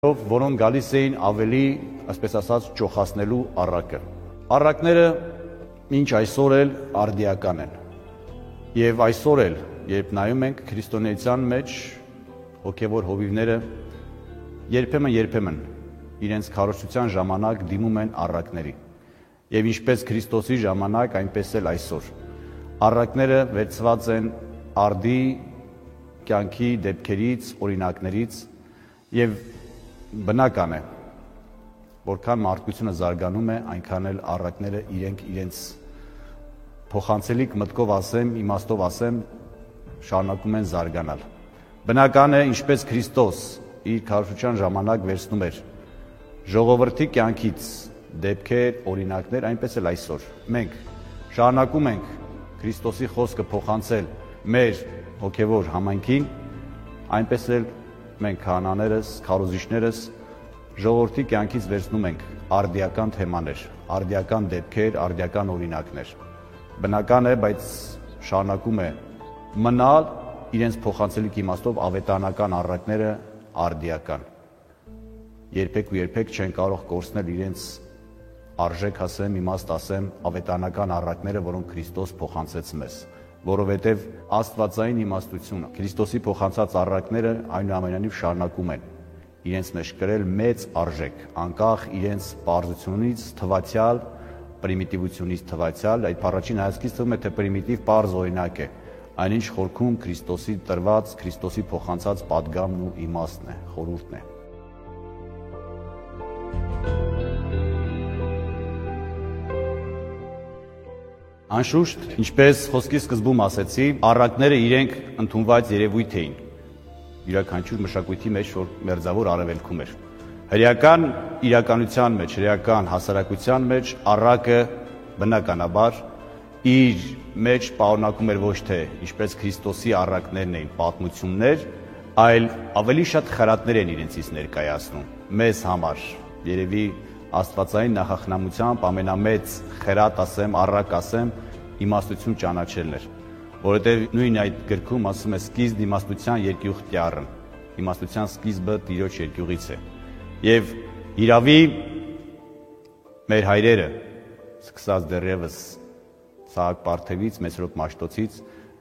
որոնք գալիս էին ավելի, այսպես ասած, ճոխացնելու առակը։ Առակները ինչ այսօր էլ արդիական են։ Եվ այսօր էլ, երբ նայում ենք քրիստոնեության մեջ, հոգևոր հովիվները երբեմն իրենց քարոզչության ժամանակ դիմում են առակների։ Եվ ինչպես Քրիստոսի ժամանակ, այնպես էլ այսօր։ Առակները վերցված են արդի կյանքի դեպքերից, օրինակներից եւ բնական է, որքան մարդկությունը զարգանում է, այնքան էլ առակները իրենց փոխանցելիք մտքով ասեմ, իմաստով ասեմ, շարունակում են զարգանալ։ Բնական է, ինչպես Քրիստոս իր քարոզչության ժամանակ վերցնում էր ժողովրդի կյանքից դեպքեր, օրինակներ, այնպես էլ այսօր։ Մենք շարունակում ենք Քրիստոսի խոսքը փոխանցել մեր հոգևոր համայնքին, այնպես էլ մենք քահանաներս, քարոզիչներս ժողովրդի կյանքից վերցնում ենք արդիական թեմաներ, արդիական դեպքեր, արդիական օրինակներ։ Բնական է, բայց շարունակում է մնալ իրենց փոխանցելիք իմաստով ավետարանական առակները արդիական։ Երբեք ու երբեք չեն կարող կորցնել իրենց արժեք ասեմ, իմաստ ասեմ, ավետարանական առակները, որոնք Քրիստոս փոխանցեց մեզ, որովհետև աստվածային իմաստությունը, Քրիստոսի փոխանցած առակները այնուամենայնիվ շարունակում են իրենց մեջ կրել մեծ արժեք, անկախ իրենց պարզությունից թվացյալ, պրիմիտիվությունից թվացյալ, այդ առաջին հայացքից թվում է, թե պրիմիտիվ պարզ օրինակ է, այնինչ խորքում Քրիստոսի տրված, Քրիստոսի փոխանցած պատգամն ու իմաստն է, խորհուրդն է։ Անշուշտ, ինչպես խոսքի սկզբում ասեցի, առակները իրենք ընդունված երևույթ էին յուրաքանչյուր մշակույթի մեջ, որ մերձավոր արևելքում էր։ Հրեական իրականության մեջ, հրեական հասարակության մեջ առակը բնականաբար իր մեջ պարունակում էր ոչ թե ինչպես Քրիստոսի առակներն էին պատմություններ, այլ ավելի շատ խրատներ են իրենցից ներկայացնում մեզ համար։ Երևի աստվածային նախախնամությամբ ամենամեծ խրատ ասեմ, առակ ասեմ, իմաստություն ճանաչելն էր, որովհետև նույն այդ գրքում ասում է սկիզբ իմաստության երկյուղ տյառն, իմաստության սկիզբը Տիրոջ երկյուղից է։ Եվ իրավի մեր հայրերը, սկսած դեռևս Սահակ Պարթևից, Մեսրոպ Մաշտոցից,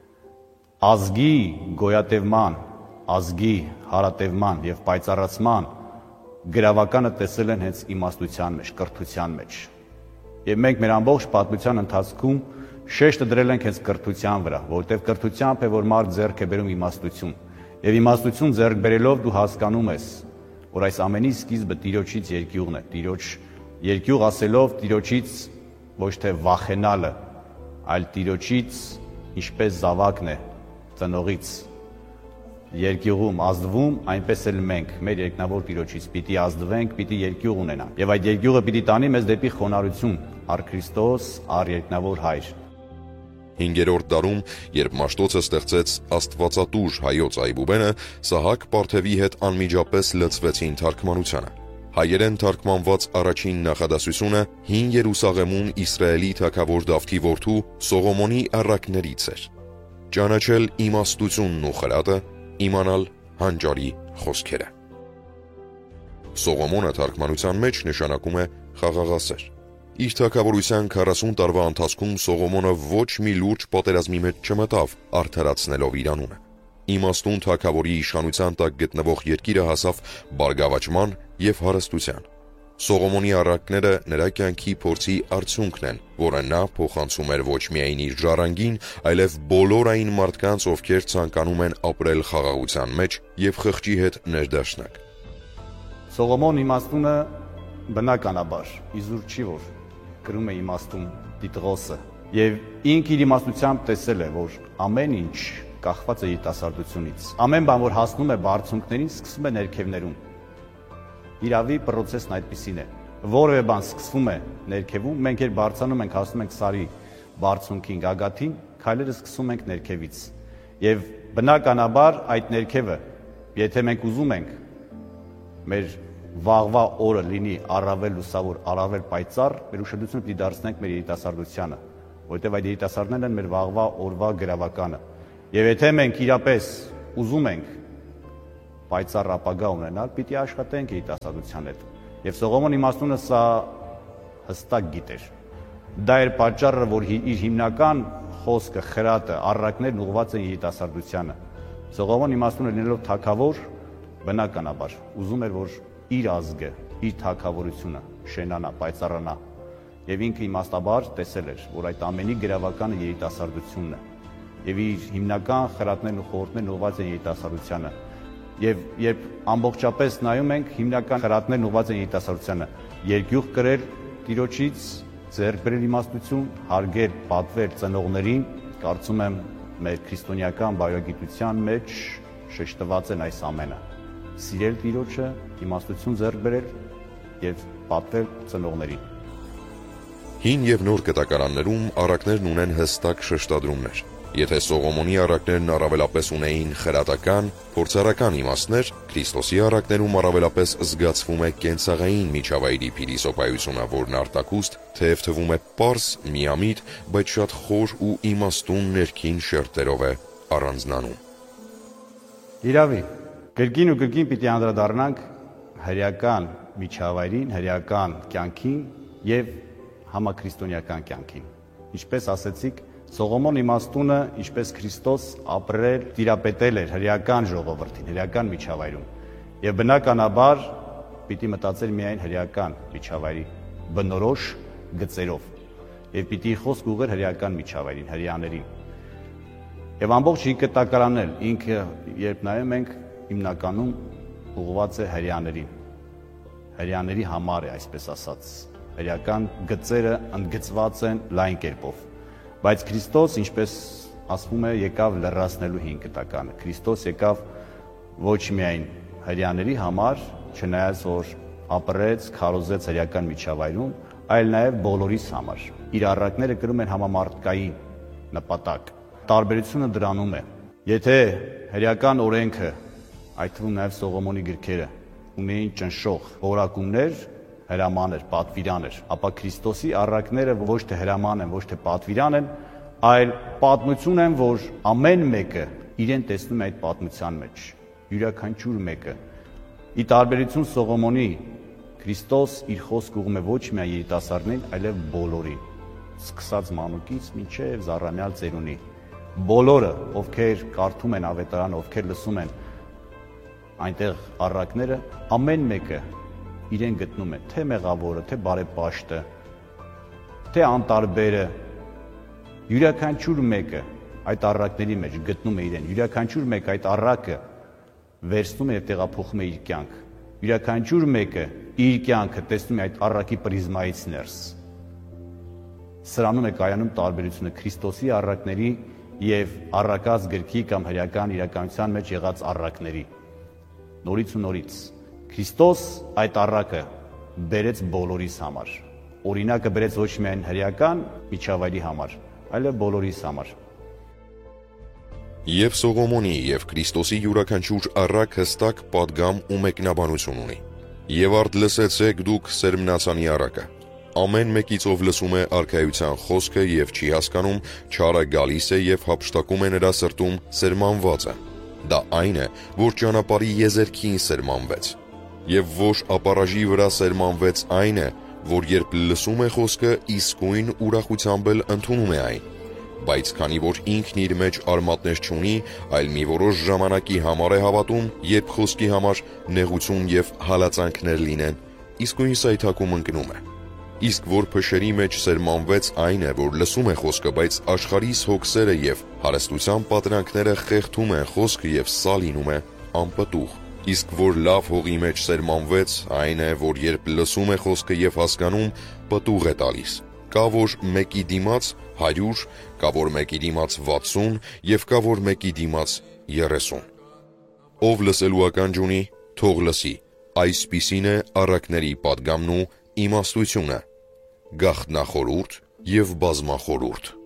ազգի գոյատևման, ազգի հարատևման եւ պայծառացման գրավականը տեսել են հենց իմաստության մեջ, կրթության մեջ։ Եվ մենք մեր ամբողջ պատմության ընթացքում շեշտը դրել ենք հենց կրթության վրա, որովհետև կրթությամբ է, որ մարդ ձեռք է բերում իմաստություն։ Եվ իմաստություն ձեռք բերելով դու հասկանում ես, որ այս ամենի սկիզբը Տիրոջից երկյուղն է։ Տիրոջ երկյուղ ասելով Տիրոջից ոչ թե վախենալը, այլ Տիրոջից ինչպես զավակն է ծնողից երկյուղում ազդվում, այնպես էլ մենք մեր երկնավոր Տիրոջից պիտի ազդվենք, պիտի երկյուղ ունենանք։ Եվ այդ երկյուղը պիտի տանի մեզ դեպի խոնարհություն, առ Քրիստոս, առ երկնավոր Հայր։ 5-րդ դարում, երբ Մաշտոցը ստեղծեց Աստվածատուր հայոց այբուբենը, Սահակ Պարթևի հետ անմիջապես լծվեցին թարգմանությանը։ Հայերեն թարգմանված առաջին նախադասությունը Հին Երուսաղեմում Իսրայելի թագավոր Դավթի որդու Սողոմոնի առակներից էր։ Ճանաչել իմաստությունն ու խրատը, իմանալ հանճարի խոսքերը։ Սողոմոնը թարգմանության մեջ նշանակում է խաղաղասեր։ Իր թագավորության 40 տարվա ընթացքում Սողոմոնը ոչ մի լուրջ պատերազմի մեջ չմտավ, արդարացնելով իր անունը։ Իմաստուն թագավորի իշխանության տակ գտնվող երկիրը հասավ բարգավաճման եւ հարստության։ Սողոմոնի առակները նրա կյանքի փորձի արդյունքն են, որը նա փոխանցում էր ոչ միայն իր ժառանգին, այլև բոլոր այն մարդկանց, ովքեր ցանկանում են ապրել խաղաղության մեջ եւ խղճի հետ ներդաշնակ։ Սողոմոն իմաստունը բնականաբար իզուր չի, որ գրում է իմաստուն Տիտղոսը, եւ ինք իր իմաստությամբ տեսել է, որ ամեն ինչ կախված է երիտասարդությունից։ Ամեն բան, որ հասնում է բարձունքներին, սկսում է ներքևներում։ Իրավի պրոցեսն այդպիսին է։ Որևէ բան սկսվում է ներքևում, մենք երբ բարձրանում ենք, հասնում ենք սարի բարձունքին, գագաթին, քայլերը սկսում ենք ներքևից։ Եվ բնականաբար այդ ներքևը, եթե մենք ուզում ենք մեր վաղվա օրը լինի առավել լուսավոր, առավել պայծառ, մեր ուշադրությունը պիտի դարձնենք մեր երիտասարդությանը, որովհետև այդ երիտասարդներն են մեր վաղվա օրվա գրավականը։ Եվ եթե մենք իրապես ուզում ենք պայծառ ապագա ունենալ, պիտի աշխատենք երիտասարդության հետ։ Եվ Սողոմոն իմաստունը սա հստակ գիտեր։ Դա էր պատճառը, որ իր հիմնական խոսքը, խրատը, առակներն ուղղված են երիտասարդությանը։ Սողոմոն իմաստունը լինելով թագավոր, բնականաբար ուզում էր, որ իր ազգը, իր թագավորությունը շենանա, պայծառանա։ Եվ ինքը իմաստաբար տեսել էր, որ այդ ամենի գրավականը երիտասարդությունն է։ Եվ իր հիմնական խրատներն ու խորհուրդներն ուղղված են երիտասարդությանը։ Եվ երբ ամբողջապես նայում ենք, հիմնական խրատներն ուղղված են երիտասարդությանը, երկյուղ կրել Տիրոջից, ձեռք բերել իմաստություն, հարգել, պատվել ծնողներին, կարծում եմ մեր քրիստոնեական բարոյագիտության մեջ շեշտված են այս ամենը։ Սիրել Տիրոջը, իմաստություն ձեռք բերել եւ պատվել ծնողներին։ Հին եւ նոր կտակարաններում առակներն ունեն հստակ շեշտադրումներ։ Եթե Սողոմոնի առակներն առավելապես ունեին խրատական, փորձառական իմաստներ, Քրիստոսի առակներում առավելապես զգացվում է կենցաղային միջավայրի փիլիսոփայությունը, որն արտակուստ թեև թվում է պարզ, միամիտ, բայց շատ խոր ու իմաստուն ներքին շերտերով է առանձնանում։ Իրավի, կրկին ու կրկին պիտի անդրադառնանք հրեական միջավայրին, հրեական կյանքին եւ համաքրիստոնեական կյանքին։ Ինչպես ասեցիք, Սողոմոն իմաստունը, ինչպես Քրիստոս ապրել, տիրապետել էր հրեական ժողովրդին, հրեական միջավայրում։ Եվ բնականաբար պիտի մտածել միայն հրեական միջավայրի բնորոշ գծերով։ Եվ պիտի խոսք ուղղեր հրեական միջավայրին, հրեաներին։ Եվ ամբողջ կտակարանն էլ ինքը, երբ նայում ենք, հիմնականում ուղղված է հրեաներին։ Հրեաների համար է, այսպես ասած։ Հրեական գծերը ընդգծված են լայն կերպով։ Բայց Քրիստոս, ինչպես ասվում է, եկավ լրացնելու հին կտականը։ Քրիստոս եկավ ոչ միայն հրեաների համար, չնայած որ ապրեց, քարոզեց հրեական միջավայրում, այլ նաև բոլորիս համար։ Իր առակները կրում են համամարտկային նպատակ։ Տարբերությունը դրանում է։ Եթե հրեական օրենքը, այդ թվում նաև Սողոմոնի գրքերը, ունեին ճնշող որակումներ, հրաման էր, պատվիրան էր, ապա Քրիստոսի առակները ոչ թե հրաման են, ոչ թե պատվիրան են, այլ պատմություն են, որ ամեն մեկը իրեն տեսնում է այդ պատմության մեջ, յուրաքանչյուր մեկը։ Ի տարբերություն Սողոմոնի, Քրիստոս իր խոսքը ուղղում է ոչ միայն երիտասարդներին, այլև բոլորին, սկսած մանուկից մինչև զառամյալ ծերունի։ Բոլորը, ովքեր կարդում են ավետարանը, ովքեր լսում են այնտեղ առակները, ամեն մեկը իրեն գտնում է, թե մեղավորը, թե բարեպաշտը, թե անտարբերը, յուրաքանչյուր մեկը այդ առակների մեջ գտնում է իրեն, յուրաքանչյուր մեկը այդ առակը վերցնում է եւ տեղափոխում է իր կյանք, յուրաքանչյուր մեկը իր կյանքը տեսնում է այդ առակի պրիզմայից ներս։ Սրանում է կայանում տարբերությունը Քրիստոսի առակների եւ առակած գրքի կամ հրեական իրականության մեջ եղած առակների։ Նորից ու նորից Քրիստոս այդ առակը բերեց բոլորիս համար։ Օրինակը բերեց ոչ միայն հրեական միջավայրի համար, այլև բոլորիս համար։ Եվ Սողոմոնի եւ Քրիստոսի յուրաքանչյուր առակ հստակ պատգամ ու մեկնաբանություն ունի։ Եվ արդ լսեցեք դուք Սերմնացանի առակը։ Ամեն մեկից ով լսում է արքայության խոսքը եւ չի հասկանում, չարը գալիս է եւ հափշտակում է նրա սրտում սերմանվածը։ Դա այն է, որ ճանապարհի եզերքին սերմանվեց։ Եվ ոչ ապարաժի վրա սերմանվեց այն է, որ երբ լսում է խոսքը, իսկույն ուրախությամբ էլ ընդունում է այն, բայց քանի որ ինքն իր մեջ արմատներ չունի, այլ մի որոշ ժամանակի համար է հավատում, երբ խոսքի համար նեղություն եւ հալածանքներ լինեն, իսկույն սայթակում ընկնում է։ Իսկ որ փշերի մեջ սերմանվեց այն է, որ լսում է խոսքը, բայց աշխարհիս հոգսերը եւ հարստության պատրանքները խեղդում են խոսքը եւ սա լինում է անպտուղ։ Իսկ որ լավ հողի մեջ սերմանվեց, այն է, որ երբ լսում է խոսքը եւ հասկանում, պտուղ է տալիս։ Կա որ մեկի դիմաց 100, կա որ մեկի դիմաց 60 եւ կա որ մեկի դիմաց 30։ Ով լսելու ականջ ունի, թող լսի։ Այսպիսին է առակների պատգամն ու իմաստությունը, գաղտնախորհուրդ եւ բազմախորհուրդ։